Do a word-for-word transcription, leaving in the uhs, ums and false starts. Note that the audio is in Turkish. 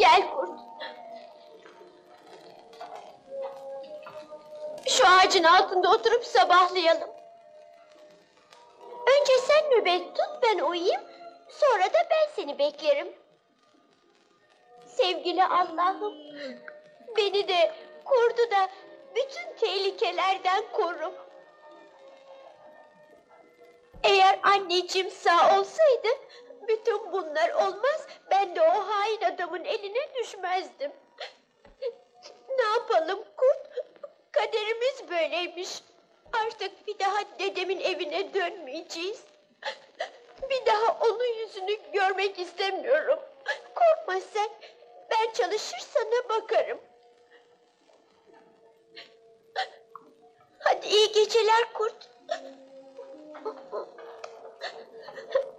Gel kurt. Şu ağacın altında oturup sabahlayalım. Önce sen nöbet tut, ben uyuyayım. Sonra da ben seni beklerim. Sevgili Allah'ım, beni de, kurdu da bütün tehlikelerden koru. Eğer anneciğim sağ olsaydı, bütün bunlar olmaz, ben de o hain adamın eline düşmezdim. Ne yapalım kurt? Kaderimiz böyleymiş. Artık bir daha dedemin evine dönmeyeceğiz. Bir daha onun yüzünü görmek istemiyorum. Korkma sen, ben çalışır sana bakarım. Hadi iyi geceler kurt.